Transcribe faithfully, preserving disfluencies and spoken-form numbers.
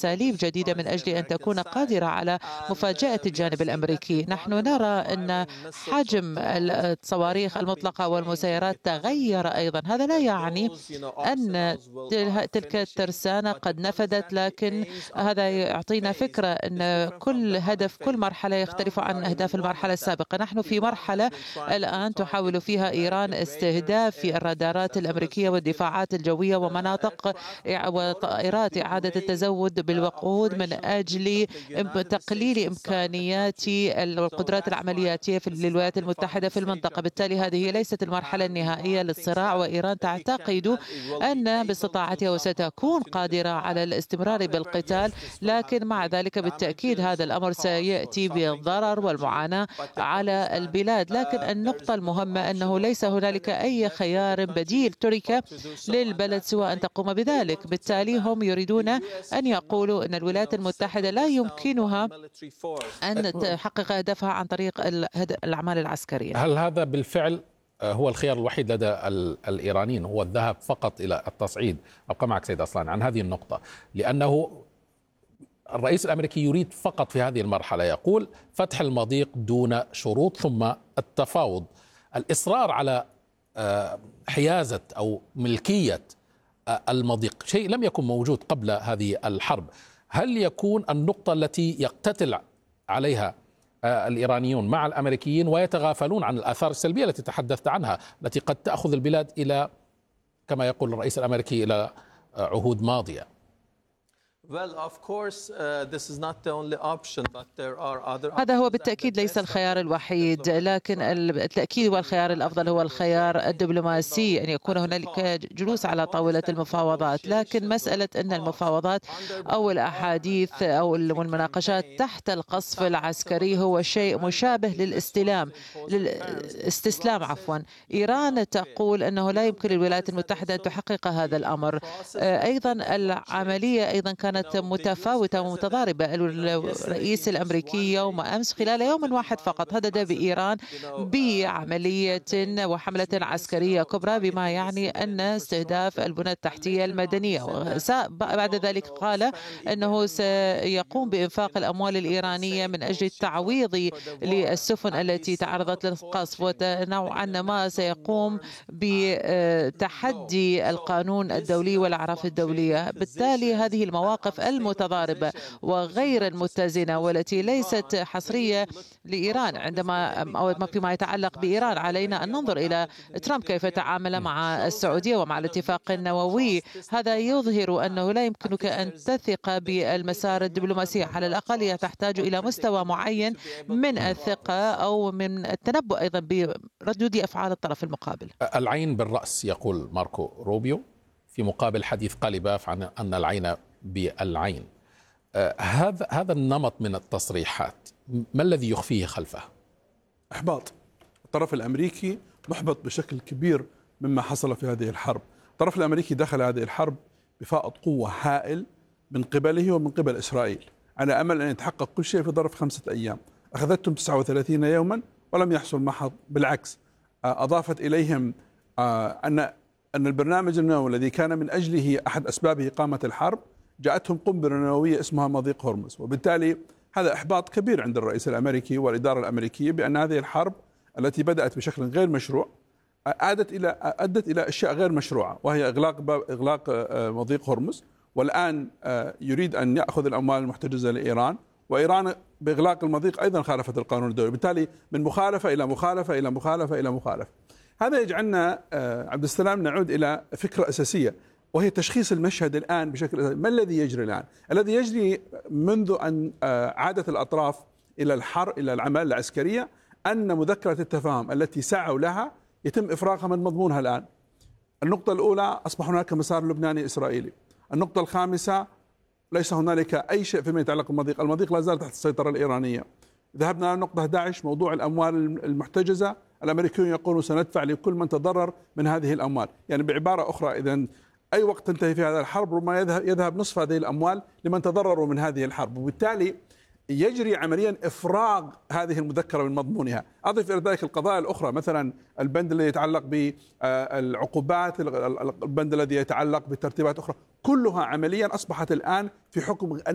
أساليب جديدة من أجل أن تكون قادرة على مفاجأة الجانب الأمريكي. نحن نرى أن حجم الصواريخ المطلقة والمسيرات تغير أيضا. هذا لا يعني أن تلك الترسانة قد نفذت، لكن هذا يعطينا فكرة أن كل هدف كل مرحلة يختلف عن أهداف المرحلة السابقة. نحن في مرحلة الآن تحاول فيها إيران استهداف الرادارات الأمريكية والدفاعات الجوية ومناطق وطائرات إعادة التزود بالوقود من أجل تقليل إمكانيات القدرات العملياتية للولايات المتحدة في المنطقة. بالتالي هذه ليست المرحلة النهائية للصراع، وإيران تعتقد أن باستطاعتها وستكون قادرة على الاستمرار بالقتال، لكن مع ذلك بالتأكيد هذا الأمر سيأتي بالضرر والمعاناة على البلاد. لكن النقطة المهمة أنه ليس هنالك أي خيار بديل ترك للبلد سوى أن تقوم بذلك. بالتالي هم يريدون أن يقولوا أن الولايات المتحدة لا يمكنها أن تحقق هدفها عن طريق الأعمال العسكرية. هل هذا بالفعل هو الخيار الوحيد لدى الإيرانيين، هو الذهاب فقط إلى التصعيد؟ أبقى معك سيد أصلان عن هذه النقطة، لأنه الرئيس الأمريكي يريد فقط في هذه المرحلة، يقول فتح المضيق دون شروط ثم التفاوض. الإصرار على حيازة أو ملكية المضيق شيء لم يكن موجود قبل هذه الحرب. هل يكون النقطة التي يقتتل عليها الإيرانيون مع الأمريكيين ويتغافلون عن الآثار السلبية التي تحدثت عنها، التي قد تأخذ البلاد إلى كما يقول الرئيس الأمريكي إلى عهود ماضية؟ هذا هو بالتأكيد ليس الخيار الوحيد، لكن التأكيد والخيار الأفضل هو الخيار الدبلوماسي، أن يكون هنالك جلوس على طاولة المفاوضات. لكن مسألة أن المفاوضات أو الأحاديث أو المناقشات تحت القصف العسكري هو شيء مشابه للاستلام للاستسلام عفوا. إيران تقول أنه لا يمكن للولايات المتحدة أن تحقق هذا الأمر. أيضا العملية أيضا كانت كانت متفاوتة ومتضاربة. الرئيس الأمريكي يوم أمس خلال يوم واحد فقط هدد بإيران بعملية وحملة عسكرية كبرى، بما يعني أن استهداف البنى التحتية المدنية. بعد ذلك قال أنه سيقوم بإنفاق الأموال الإيرانية من أجل التعويض للسفن التي تعرضت للقصف، ونوعا ما سيقوم بتحدي القانون الدولي والأعراف الدولية. بالتالي هذه المواقف المتضاربة وغير المتزنة والتي ليست حصرية لإيران، عندما أو فيما يتعلق بإيران علينا أن ننظر إلى ترامب كيف تعامل مع السعودية ومع الاتفاق النووي. هذا يظهر أنه لا يمكنك أن تثق بالمسار الدبلوماسي، على الأقل تحتاج إلى مستوى معين من الثقة أو من التنبؤ أيضا بردود أفعال الطرف المقابل. العين بالرأس يقول ماركو روبيو، في مقابل حديث قاليباف عن أن العين بالعين. آه هذا هذا النمط من التصريحات ما الذي يخفيه خلفه؟ إحباط. الطرف الأمريكي محبط بشكل كبير مما حصل في هذه الحرب. الطرف الأمريكي دخل هذه الحرب بفائض قوة هائل من قبله ومن قبل إسرائيل، على أمل أن يتحقق كل شيء في ظرف خمسة أيام. أخذتهم تسعة وثلاثين يوما ولم يحصل محض، بالعكس. آه أضافت إليهم آه أن أن البرنامج النووي الذي كان من أجله أحد أسباب إقامة الحرب جاءتهم قنبلة نووية اسمها مضيق هرمز. وبالتالي هذا إحباط كبير عند الرئيس الأمريكي والإدارة الأمريكية بأن هذه الحرب التي بدأت بشكل غير مشروع أدت إلى أدت إلى أشياء غير مشروعة، وهي إغلاق إغلاق مضيق هرمز، والآن يريد أن يأخذ الأموال المحتجزة لإيران، وإيران بإغلاق المضيق أيضا خالفت القانون الدولي. بالتالي من مخالفة إلى مخالفة إلى مخالفة إلى مخالفة. هذا يجعلنا عبد السلام نعود إلى فكرة أساسية، وهي تشخيص المشهد الآن بشكل أساسي. ما الذي يجري الآن؟ الذي يجري منذ أن عادت الأطراف إلى الحر إلى الأعمال العسكرية أن مذكرة التفاهم التي سعوا لها يتم إفراغها من مضمونها الآن. النقطة الأولى، أصبح هناك مسار لبناني إسرائيلي. النقطة الخامسة، ليس هنالك أي شيء فيما يتعلق بالمضيق، المضيق لا زال تحت السيطرة الإيرانية. ذهبنا إلى النقطة أحد عشر، موضوع الأموال المحتجزة. الأمريكيون يقولون سندفع لكل من تضرر من هذه الأموال. يعني بعبارة أخرى، إذن أي وقت تنتهي في هذا الحرب ربما يذهب, يذهب نصف هذه الأموال لمن تضرروا من هذه الحرب، وبالتالي يجري عمليا إفراغ هذه المذكرة من مضمونها. أضف إلى ذلك القضايا الأخرى، مثلا البند الذي يتعلق بالعقوبات، البند الذي يتعلق بترتيبات أخرى، كلها عمليا أصبحت الآن في حكم